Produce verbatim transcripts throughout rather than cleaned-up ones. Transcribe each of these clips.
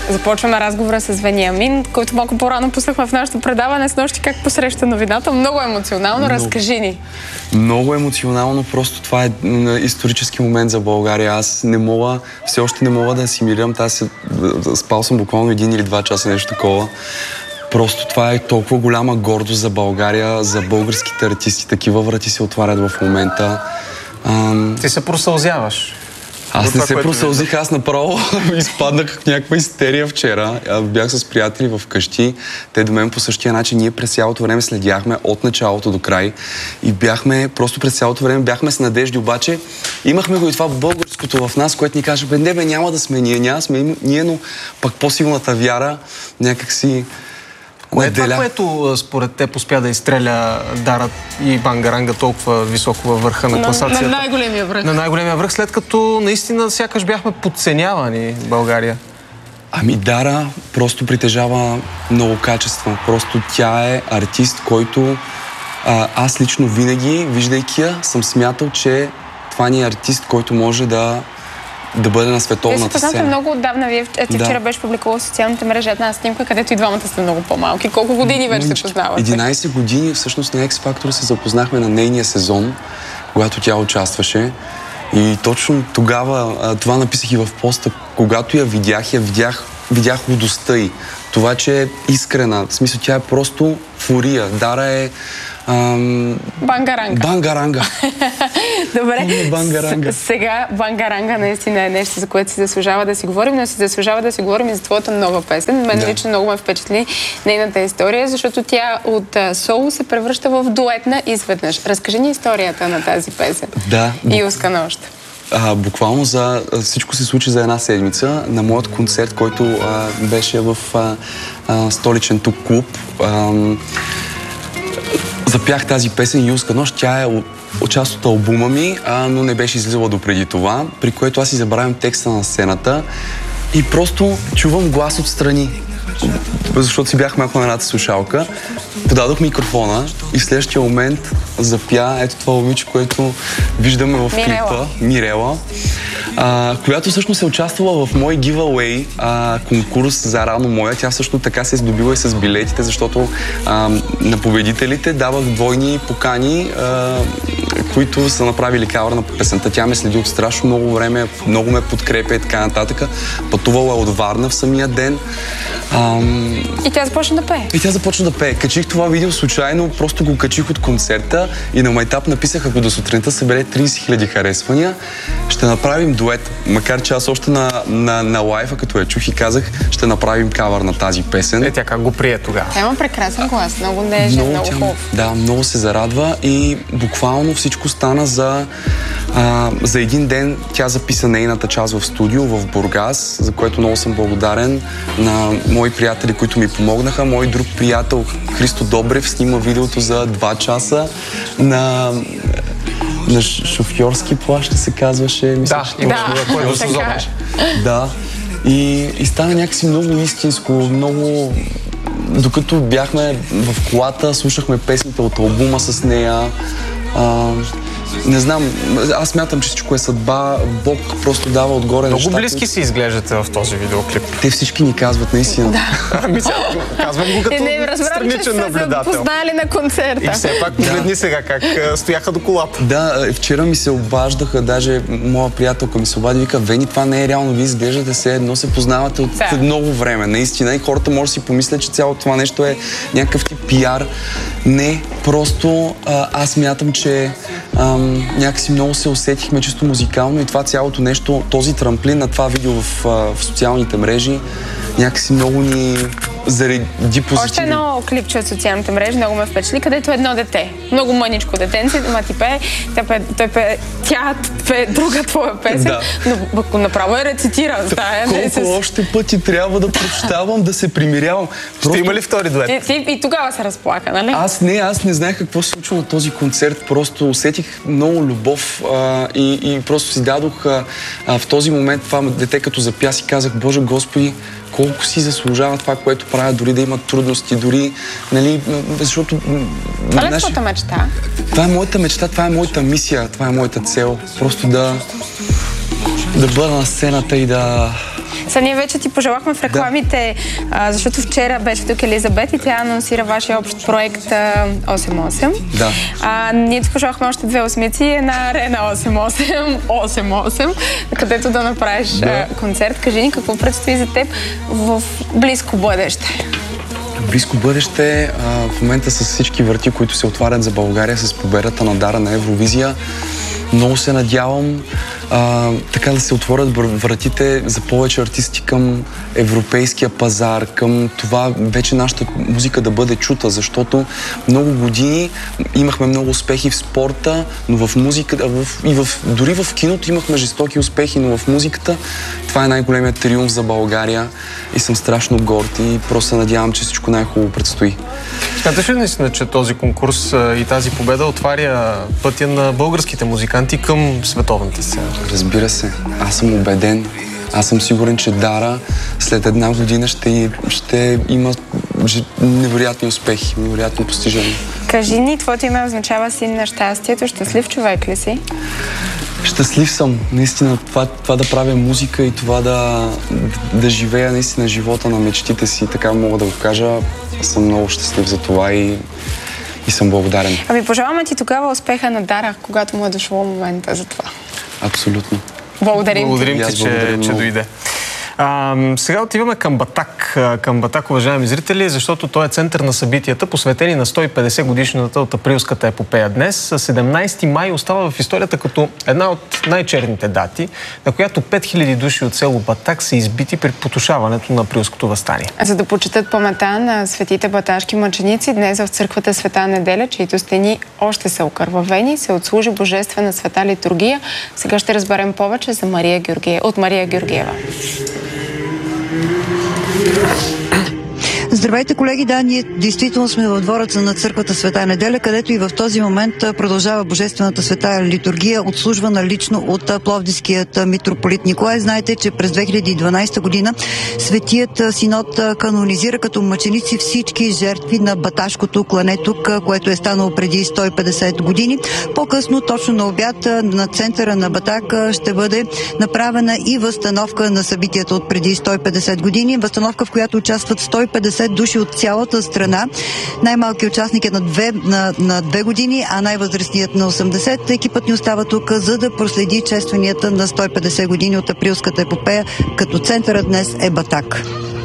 Започваме разговора с Вениамин, който малко по-рано пуснахме в нашото предаване с нощи как посреща новината. Много емоционално. Много, разкажи ни. Много емоционално. Просто това е исторически момент за България. Аз не мога, все още не мога да асимилирам. Аз спал съм буквално един или два часа, нещо такова. Просто това е толкова голяма гордост за България, за българските артисти. Такива врати се отварят в момента. Ам... Ти се просълзяваш. Аз не се просълзих, аз направо изпаднах в някаква истерия вчера. Бях с приятели вкъщи. Те до мен по същия начин. Ние през цялото време следяхме от началото до край. И бяхме, просто през цялото време бяхме с надежди. Обаче имахме го и това българското в нас, което ни каже, бе, не бе, няма да сме ние, няма сме ние, но пък по-силната вяра някак си... Кое е това, което според теб успя да изстреля Дара и Бангаранга толкова високо във върха на класацията? На, на най-големия връх. На най-големия връх, след като наистина сякаш бяхме подценявани в България. Ами Дара просто притежава много качества. Просто тя е артист, който а, аз лично винаги, виждайки я, съм смятал, че това ни е артист, който може да да бъде на световната сцена. Вие се много отдавна. Вие ти да. Вчера беше публикувал в социалните мрежи една снимка, където и двамата сте много по-малки. Колко години вече се познавате? единайсет години. Всъщност на X-Factor се запознахме на нейния сезон, когато тя участваше. И точно тогава, това написах и в поста, когато я видях, я видях, видях лудостта й. Това, че е искрена. В смисъл, тя е просто фурия. Дара е Ам... Бангаранга. Бангаранга. Добре. Бангаранга. Сега Бангаранга наистина е нещо, за което си заслужава да си говорим, но си заслужава да си говорим и за твоята нова песен. Мен да. лично много ме впечатли нейната история, защото тя от соло се превръща в дуетна изведнъж. Разкажи ни историята на тази песен. Да. И Уска нощ. А, буквално за всичко се случи за една седмица на моят концерт, който а, беше в а, а, столичен тук клуб. А, Запях тази песен Юлска нощ. Тя е част от албума ми, а, но не беше излизала допреди това, при което аз си забравям текста на сцената и просто чувам глас отстрани, защото си бях малко на едната слушалка. Подадох микрофона и в следващия момент запя ето това момиче, което виждаме в Мирела. клипа, Мирела, а, която всъщност е участвала в мой giveaway а, конкурс за рано моя. Тя всъщност така се е здобила и с билетите, защото а, на победителите давах двойни покани, а, които са направили кавър на песента. Тя ме следи от страшно много време, много ме подкрепя и така нататък. Пътувала от Варна в самия ден. Ам... И тя започна да пее. И тя започна да пее. Качих това видео случайно, просто го качих от концерта и на майтап написах, ако до сутринта събере трийсет хиляди харесвания, ще направим дует. Макар че аз още на, на, на лайфа, като я чух и казах, ще направим кавър на тази песен. Е, тя как го прие тогава? Тя има прекрасен глас, много нежен, много, много хубав. Да, много се зарадва и буквално всичко стана за, а, за един ден. Тя записа нейната част в студио в Бургас, за което много съм благодарен на мои приятели, които ми помогнаха. Мой друг приятел Христо Добрев снима видеото за два часа на, на шофьорски плащ, се казваше. Мисля, да, да, който се зовеш. Да. И, и стана някакси много истинско, много... Докато бяхме в колата, слушахме песните от албума с нея. А, не знам, аз смятам, че всичко е съдба. Бог просто дава отгоре много нещата. Много близки си изглеждате в този видеоклип. Те всички ни казват, наистина. Да. Ами сега, казвам го като страничен наблюдател. Познали на концерта. И все пак погледни сега как стояха до колата. Да, вчера ми се обаждаха, даже моя приятелка ми се обади и вика, Вени, това не е реално, вие изглеждате се едно, се познавате от да. много време, наистина. И хората може да си помислят, че цялото това нещо е някакъв тип пиар. Не, просто а, аз мятам, че ам, някакси много се усетихме чисто музикално и това цялото нещо, този трамплин на това видео в, в социалните мрежи, някакси много ни зареди позитиви. Още едно клипче от социалните мрежи много ме впечатли, където едно дете, много мъничко детенце, ама ти пее, тя пее, той пее, тя пее друга твоя песен, да. но направо е рецитиран. Стая, колко с... още пъти трябва да прощавам, да се примирявам. Просто... Ще има ли втори дует? И, и, и тогава се разплака, нали? Аз не, аз не знаех какво се случва на този концерт, просто усетих много любов а, и, и просто си дадох а, а, в този момент това дете, като запя, си казах, Боже Господи, колко си заслужава това, което правя, дори да имат трудности, дори, нали, защото... Това ли е твоята мечта? Това е моята мечта, това е моята мисия, това е моята цел. Просто да, да бъда на сцената и да, Са, ние вече ти пожелахме в рекламите, да. а, защото вчера беше тук Елизабет и тя анонсира вашия общ проект а, осем осем. Да. А, ние ти пожелахме още две осмици и една арена осем осем, осем осем, където да направиш да. А, концерт. Кажи ни какво предстои за теб в близко бъдеще. Близко бъдеще, а, в момента с всички врати, които се отварят за България с победата на Дара на Евровизия, много се надявам а, така да се отворят вратите за повече артисти към европейския пазар, към това вече нашата музика да бъде чута, защото много години имахме много успехи в спорта, но в музиката, в, и в, дори в киното имахме жестоки успехи, но в музиката това е най-големият триумф за България и съм страшно горд и просто се надявам, че всичко най-хубаво предстои. Смяташ ли наистина, че този конкурс и тази победа отваря пътя на българските музиканти към световната сцена? Разбира се. Аз съм убеден. Аз съм сигурен, че Дара след една година ще, ще има невероятни успехи, невероятни постижения. Кажи ни, твоето име означава син на щастието. Щастлив човек ли си? Щастлив съм. Наистина това, това да правя музика и това да, да живея наистина живота на мечтите си, така мога да го кажа. Съм много щастлив за това и, и съм благодарен. Ами пожелаваме ти тогава успеха на Дара, когато му е дошло момента за това. Абсолютно. Благодарим, благодарим ти, че, че дойде. А, сега отиваме към Батак. Към Батак, уважаеми зрители, защото той е център на събитията, посветени на сто и петдесет годишната от априлската епопея. Днес, седемнайсети май, остава в историята като една от най-черните дати, на която пет хиляди души от село Батак са избити при потушаването на априлското въстание. За да почетат паметта на светите баташки мъченици, днес в църквата Света Неделя, чието стени още са окървавени, се отслужи божествена света литургия. Сега ще разберем повече за Мария Георгиева, от Мария Георгиева. Здравейте, колеги! Да, ние действително сме в двореца на църквата Света Неделя, където и в този момент продължава божествената света литургия, отслужвана лично от пловдивският митрополит Николай. Знаете, че през две хиляди и дванайсета година Светият Синод канонизира като мъченици всички жертви на баташкото клане тук, което е станало преди сто и петдесет години. По-късно, точно на обяд, на центъра на Батак ще бъде направена и възстановка на събитията от преди сто и петдесет години. Възстановка, в която участват сто и петдесет души от цялата страна. Най-малкият участник е на две, на, на две години, а най-възрастният на осемдесет. Екипът ни остава тук, за да проследи честванията на сто и петдесет години от априлската епопея, като центърът днес е Батак.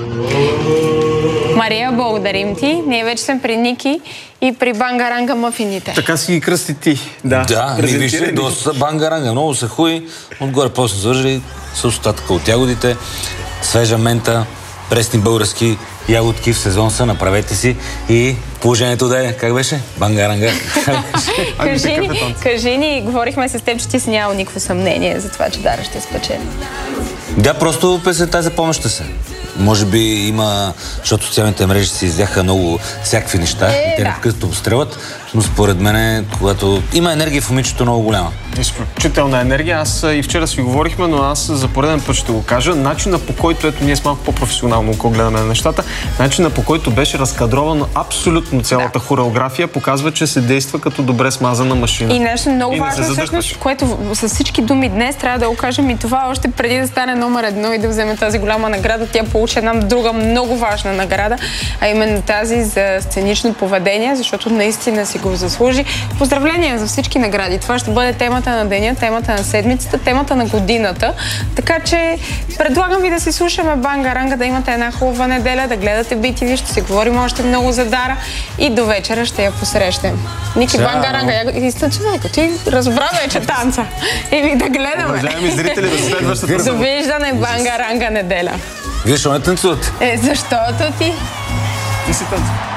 Мария, благодарим ти. Ние вече сме при Ники и при бангаранга мафините. Така си ги кръсти ти. Да, да ми вижте, доста бангаранга. Много са хуи. Отгоре после свържи с остатъка от ягодите. Свежа мента, пресни български ягодки в сезон са, направете си и положението да е, как беше? Бангаранга. кажи, ни, кажи ни, говорихме с теб, че ти си нямал никакво съмнение за това, че Дара ще спечели. Да, просто песента запомняща се. Може би има, защото социалните мрежи си изляха много всякакви неща е, и те да. непрекъснато обстрелват, но според мен, когато има енергия в момичето много голяма. Изключителна енергия. Аз и вчера си говорихме, но аз за пореден път ще го кажа. Начина, по който, ето ние сме малко по-професионално, ако гледаме на нещата, начина, по който беше разкадрована абсолютно цялата да. хореография, показва, че се действа като добре смазана машина. И нещо много важно, всъщност, което с всички думи днес трябва да го кажем и това още преди да стане номер едно и да вземе тази голяма награда. Тя получи една друга много важна награда, а именно тази за сценично поведение, защото наистина си го заслужи. Поздравления за всички награди. Това ще бъде темата на деня, темата на седмицата, темата на годината. Така че предлагам ви да си слушаме бангаранга, да имате една хубава неделя, да гледате би ти ви, ще си говорим още много за Дара и до вечера ще я посрещнем. Ники, бангаранга, истина човека, ти разбра вече танца. Или да гледаме. Уважаеми зрители, до следващата. Довиждане бангаранга неделя. Вие ще не танцувате? Е, защото ти? Ти си танцува.